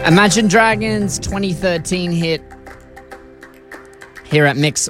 Imagine Dragons 2013 hit here at Mix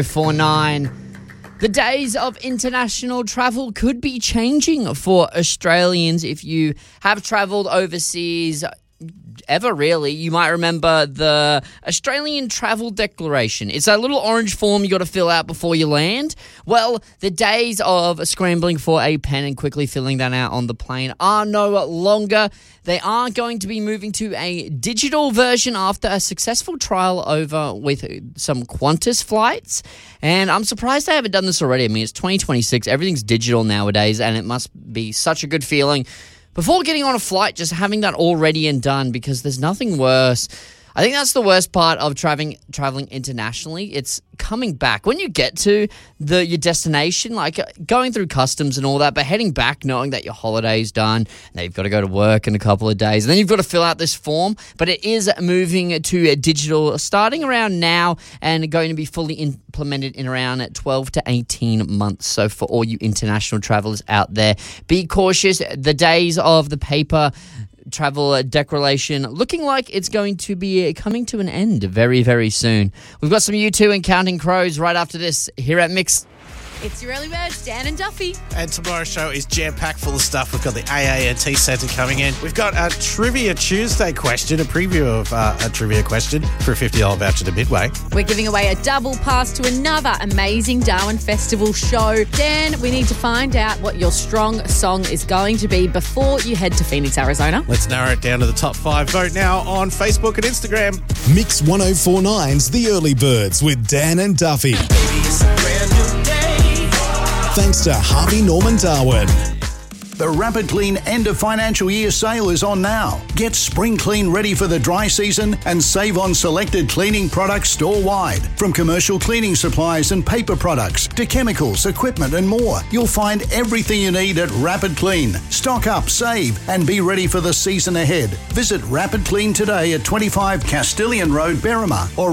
1049. The days of international travel could be changing for Australians. If you have travelled overseas ever, really, you might remember the Australian Travel Declaration. It's a little orange form you got to fill out before you land. Well, the days of scrambling for a pen and quickly filling that out on the plane are no longer. They are going to be moving to a digital version after a successful trial over with some Qantas flights. And I'm surprised they haven't done this already. I mean, it's 2026. Everything's digital nowadays, and it must be such a good feeling before getting on a flight, just having that all ready and done, because there's nothing worse. I think that's the worst part of traveling internationally. It's coming back. When you get to your destination, like going through customs and all that, but heading back knowing that your holiday's done, now you've got to go to work in a couple of days, and then you've got to fill out this form. But it is moving to digital starting around now and going to be fully implemented in around 12 to 18 months. So for all you international travelers out there, be cautious. The days of the paper travel declaration looking like it's going to be coming to an end very, very soon. We've got some U2 and Counting Crows right after this here at Mix. It's your early birds, Dan and Duffy. And tomorrow's show is jam-packed full of stuff. We've got the AANT Centre coming in. We've got a Trivia Tuesday question, a preview of a trivia question for a $50 voucher to Midway. We're giving away a double pass to another amazing Darwin Festival show. Dan, we need to find out what your strong song is going to be before you head to Phoenix, Arizona. Let's narrow it down to the top 5. Vote now on Facebook and Instagram. Mix 1049's The Early Birds with Dan and Duffy. Baby, it's a brand new day. Thanks to Harvey Norman Darwin. The Rapid Clean end of financial year sale is on now. Get spring clean ready for the dry season and save on selected cleaning products store-wide. From commercial cleaning supplies and paper products to chemicals, equipment and more. You'll find everything you need at Rapid Clean. Stock up, save and be ready for the season ahead. Visit Rapid Clean today at 25 Castilian Road, Berrima or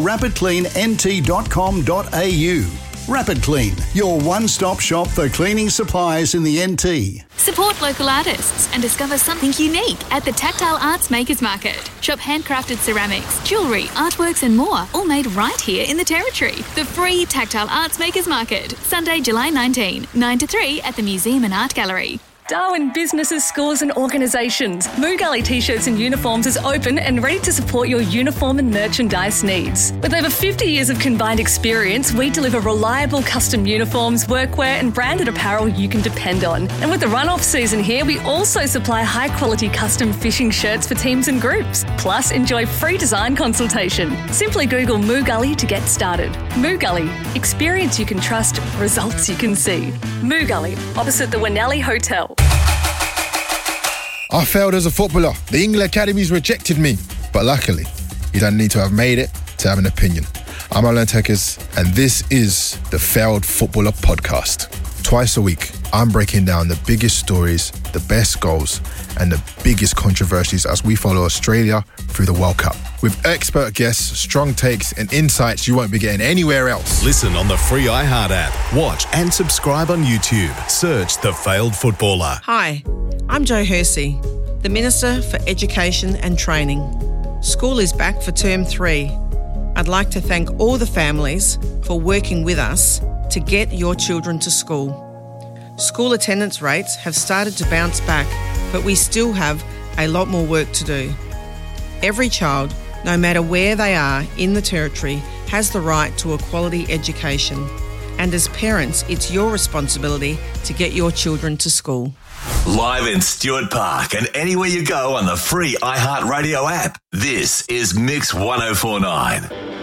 rapidcleannt.com.au. Rapid Clean, your one-stop shop for cleaning supplies in the NT. Support local artists and discover something unique at the Tactile Arts Makers Market. Shop handcrafted ceramics, jewellery, artworks and more, all made right here in the Territory. The free Tactile Arts Makers Market, Sunday, July 19, 9 to 3 at the Museum and Art Gallery. Darwin Businesses, Schools and Organisations. Moo Gully T-shirts and uniforms is open and ready to support your uniform and merchandise needs. With over 50 years of combined experience, we deliver reliable custom uniforms, workwear and branded apparel you can depend on. And with the run-off season here, we also supply high-quality custom fishing shirts for teams and groups. Plus, enjoy free design consultation. Simply Google Moo Gully to get started. Moo Gully, experience you can trust, results you can see. Moo Gully, opposite the Winnelli Hotel. I failed as a footballer. The England Academies rejected me. But luckily, you don't need to have made it to have an opinion. I'm Alan Tekers, and this is the Failed Footballer Podcast. Twice a week, I'm breaking down the biggest stories, the best goals, and the biggest controversies as we follow Australia through the World Cup. With expert guests, strong takes, and insights you won't be getting anywhere else. Listen on the free iHeart app. Watch and subscribe on YouTube. Search The Failed Footballer. Hi, I'm Jo Hersey, the Minister for Education and Training. School is back for Term 3. I'd like to thank all the families for working with us to get your children to school. School attendance rates have started to bounce back, but we still have a lot more work to do. Every child, no matter where they are in the Territory, has the right to a quality education. And as parents, it's your responsibility to get your children to school. Live in Stuart Park and anywhere you go on the free iHeartRadio app. This is Mix 1049.